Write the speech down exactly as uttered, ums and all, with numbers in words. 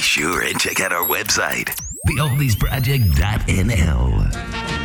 sure and check out our website, the oldies project dot n l.